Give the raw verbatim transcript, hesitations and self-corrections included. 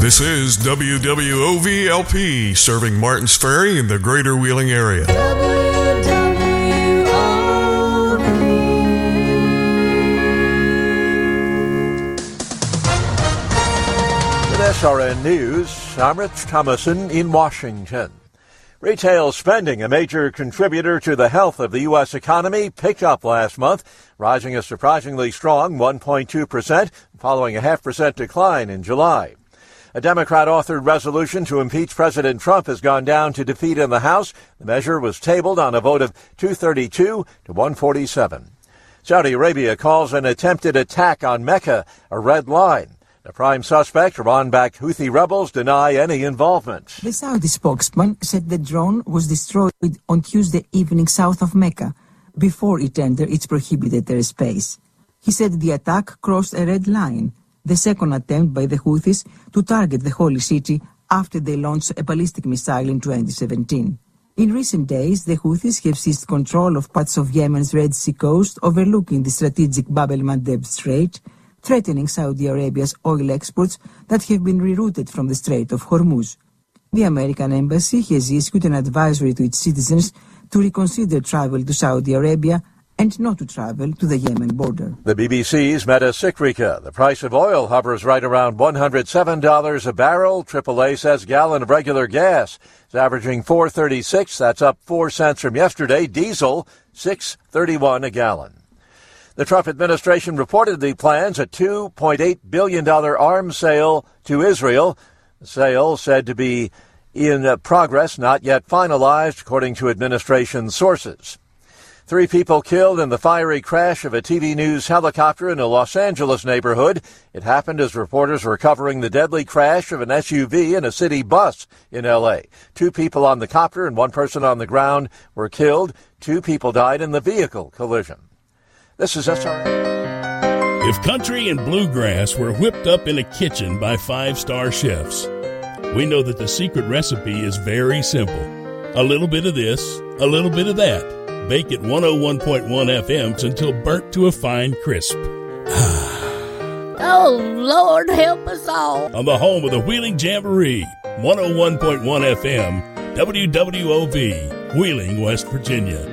This is W W O V L P, serving Martins Ferry in the greater Wheeling area. W W O V. With S R N News, I'm Rich Thomason in Washington. Retail spending, a major contributor to the health of the U S economy, picked up last month, rising a surprisingly strong one point two percent, following a half percent decline in July. A Democrat-authored resolution to impeach President Trump has gone down to defeat in the House. The measure was tabled on a vote of two thirty-two to one forty-seven. Saudi Arabia calls an attempted attack on Mecca a red line. The prime suspect, Iran-backed Houthi rebels, deny any involvement. The Saudi spokesman said the drone was destroyed on Tuesday evening south of Mecca, before it entered its prohibited airspace. He said the attack crossed a red line, the second attempt by the Houthis to target the holy city after they launched a ballistic missile in twenty seventeen. In recent days, the Houthis have seized control of parts of Yemen's Red Sea coast overlooking the strategic Bab el-Mandeb Strait, threatening Saudi Arabia's oil exports that have been rerouted from the Strait of Hormuz. The American embassy has issued an advisory to its citizens to reconsider travel to Saudi Arabia and not to travel to the Yemen border. The B B C's Meta Sikrica. The price of oil hovers right around one hundred seven dollars a barrel. triple A says gallon of regular gas is averaging four thirty-six. That's up four cents from yesterday. Diesel, six thirty-one a gallon. The Trump administration reportedly plans a two point eight billion dollars arms sale to Israel. The sale said to be in progress, not yet finalized, according to administration sources. Three people killed in the fiery crash of a T V News helicopter in a Los Angeles neighborhood. It happened as reporters were covering the deadly crash of an S U V and a city bus in L A. Two people on the copter and one person on the ground were killed. Two people died in the vehicle collision. This is S R N. If country and bluegrass were whipped up in a kitchen by five-star chefs, we know that the secret recipe is very simple. A little bit of this, a little bit of that. Bake at one oh one point one F M until burnt to a fine crisp. Oh, Lord, help us all. On the home of the Wheeling Jamboree, one oh one point one F M, W W O V, Wheeling, West Virginia.